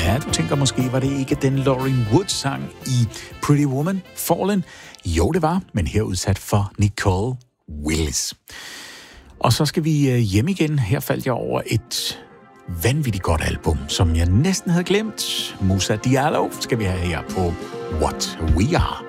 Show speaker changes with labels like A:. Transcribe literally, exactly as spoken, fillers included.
A: Ja, du tænker måske, var det ikke den Lauryn Wood-sang i Pretty Woman, Fallen? Jo, det var, men her udsat for Nicole Willis. Og så skal vi hjem igen. Her faldt jeg over et vanvittigt godt album, som jeg næsten havde glemt. Moussa Diallo skal vi have her på What We Are.